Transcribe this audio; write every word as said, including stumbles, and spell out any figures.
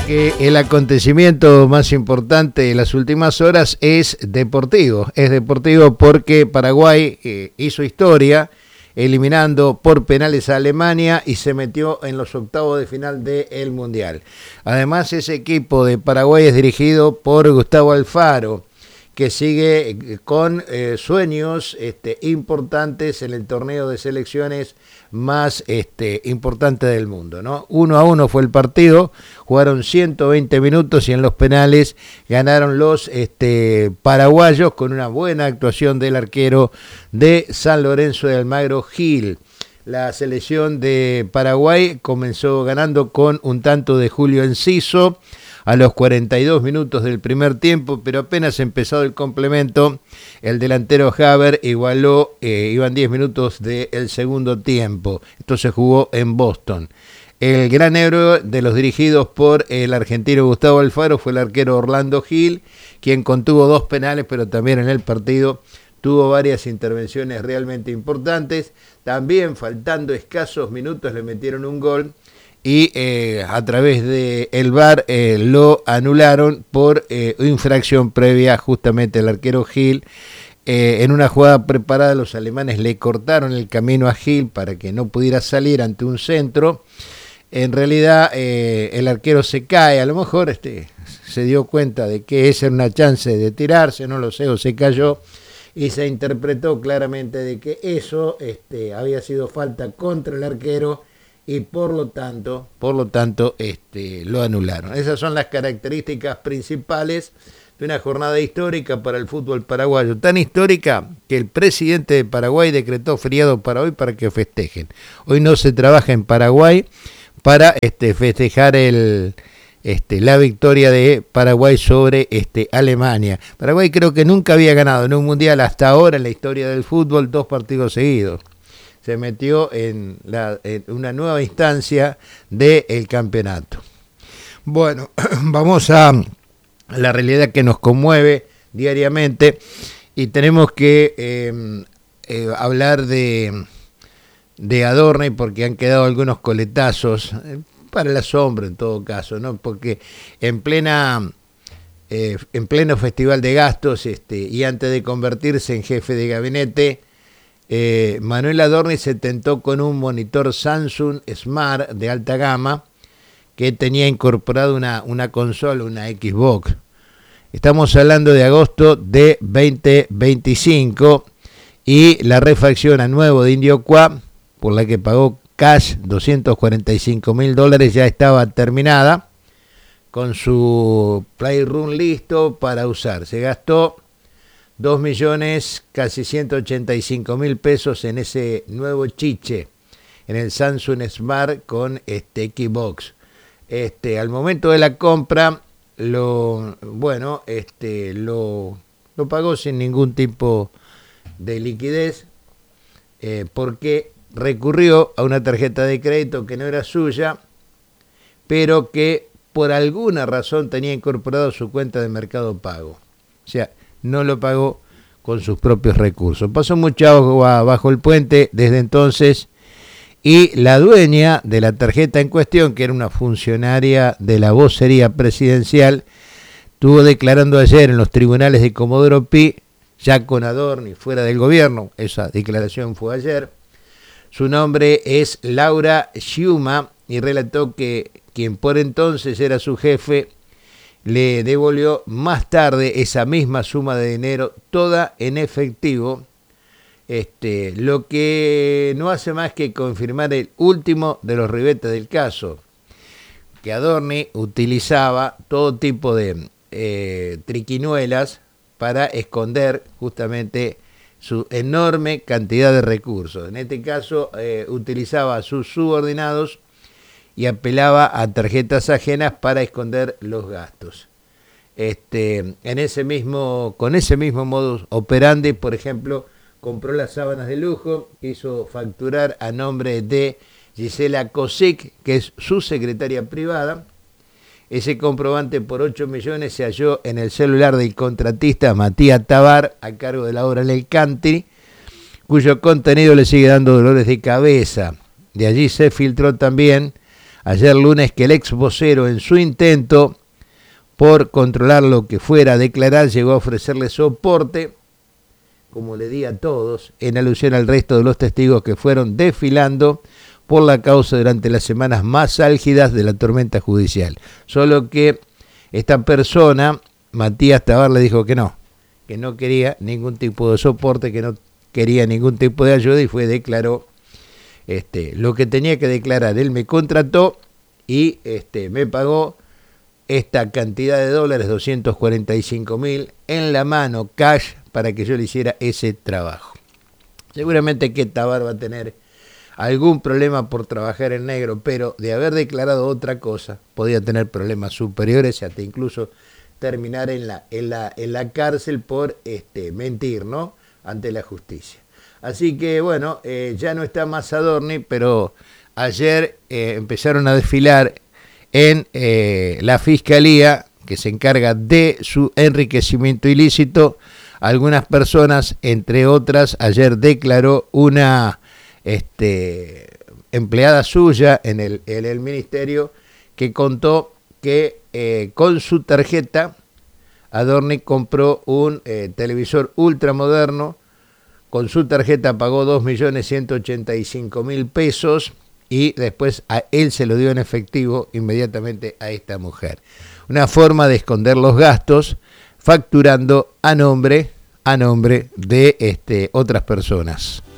Que el acontecimiento más importante de las últimas horas es deportivo. Es deportivo porque Paraguay eh, hizo historia eliminando por penales a Alemania y se metió en los octavos de final del Mundial. Además, ese equipo de Paraguay es dirigido por Gustavo Alfaro, que sigue con eh, sueños este, importantes en el torneo de selecciones más este, importante del mundo, ¿no? Uno a uno fue el partido, jugaron ciento veinte minutos y en los penales ganaron los este, paraguayos con una buena actuación del arquero de San Lorenzo de Almagro, Gil. La selección de Paraguay comenzó ganando con un tanto de Julio Enciso a los cuarenta y dos minutos del primer tiempo, pero apenas empezado el complemento, el delantero Haber igualó, eh, iban diez minutos del segundo tiempo. Esto se jugó en Boston. El gran héroe de los dirigidos por el argentino Gustavo Alfaro fue el arquero Orlando Gil, quien contuvo dos penales, pero también en el partido tuvo varias intervenciones realmente importantes. También, faltando escasos minutos, le metieron un gol y eh, a través del V A R eh, lo anularon por eh, infracción previa justamente al arquero Gil. Eh, en una jugada preparada, los alemanes le cortaron el camino a Gil para que no pudiera salir ante un centro. En realidad eh, el arquero se cae, a lo mejor este, se dio cuenta de que esa era una chance de tirarse, no lo sé, o se cayó, y se interpretó claramente de que eso este, había sido falta contra el arquero, y por lo tanto, por lo tanto, este, lo anularon. Esas son las características principales de una jornada histórica para el fútbol paraguayo, tan histórica que el presidente de Paraguay decretó feriado para hoy para que festejen. Hoy no se trabaja en Paraguay para este, festejar el, este, la victoria de Paraguay sobre este, Alemania. Paraguay creo que nunca había ganado en un mundial hasta ahora en la historia del fútbol dos partidos seguidos. Se metió en, la, en una nueva instancia del campeonato. Bueno, vamos a la realidad que nos conmueve diariamente y tenemos que eh, eh, hablar de, de Adorni porque han quedado algunos coletazos, eh, para el asombro en todo caso, ¿no? Porque en plena... Eh, en pleno festival de gastos este, y antes de convertirse en jefe de gabinete, Eh, Manuel Adorni se tentó con un monitor Samsung Smart de alta gama que tenía incorporado una, una consola, una Xbox. Estamos hablando de agosto de veinte veinticinco y la refacción a nuevo de Indioquá, por la que pagó cash doscientos cuarenta y cinco mil dólares, ya estaba terminada con su Playroom listo para usar. Se gastó dos millones, casi ciento ochenta y cinco mil pesos en ese nuevo chiche, en el Samsung Smart con este Xbox. Este, al momento de la compra, lo bueno, este, lo, lo pagó sin ningún tipo de liquidez, eh, porque recurrió a una tarjeta de crédito que no era suya, pero que por alguna razón tenía incorporado su cuenta de Mercado Pago. O sea, no lo pagó con sus propios recursos. Pasó mucha agua bajo el puente desde entonces y la dueña de la tarjeta en cuestión, que era una funcionaria de la vocería presidencial, estuvo declarando ayer en los tribunales de Comodoro Pi, ya con Adorni fuera del gobierno, esa declaración fue ayer. Su nombre es Laura Schiuma y relató que quien por entonces era su jefe le devolvió más tarde esa misma suma de dinero, toda en efectivo, este, lo que no hace más que confirmar el último de los ribetes del caso, que Adorni utilizaba todo tipo de eh, triquiñuelas para esconder justamente su enorme cantidad de recursos. En este caso, eh, utilizaba a sus subordinados y apelaba a tarjetas ajenas para esconder los gastos. Este, en ese mismo, con ese mismo modus operandi, por ejemplo, compró las sábanas de lujo, hizo facturar a nombre de Gisela Kosic, que es su secretaria privada. Ese comprobante por ocho millones se halló en el celular del contratista Matías Tabar, a cargo de la obra Ley Country, cuyo contenido le sigue dando dolores de cabeza. De allí se filtró también ayer lunes que el ex vocero, en su intento por controlar lo que fuera a declarar, llegó a ofrecerle soporte, como le di a todos, en alusión al resto de los testigos que fueron desfilando por la causa durante las semanas más álgidas de la tormenta judicial. Solo que esta persona, Matías Tabar, le dijo que no, que no quería ningún tipo de soporte, que no quería ningún tipo de ayuda, y fue, declaró este, lo que tenía que declarar. Él me contrató y este, me pagó esta cantidad de dólares, doscientos cuarenta y cinco mil, en la mano, cash, para que yo le hiciera ese trabajo. Seguramente que Tabar va a tener algún problema por trabajar en negro, pero de haber declarado otra cosa, podía tener problemas superiores y hasta incluso terminar en la, en la, en la cárcel por este, mentir, ¿no?, ante la justicia. Así que, bueno, eh, ya no está más Adorni, pero ayer eh, empezaron a desfilar en eh, la Fiscalía, que se encarga de su enriquecimiento ilícito. Algunas personas, entre otras, ayer declaró una este, empleada suya en el, en el ministerio, que contó que eh, con su tarjeta Adorni compró un eh, televisor ultramoderno. Con su tarjeta pagó dos millones ciento ochenta y cinco mil pesos y después a él se lo dio en efectivo inmediatamente a esta mujer. Una forma de esconder los gastos, facturando a nombre, a nombre de este, otras personas.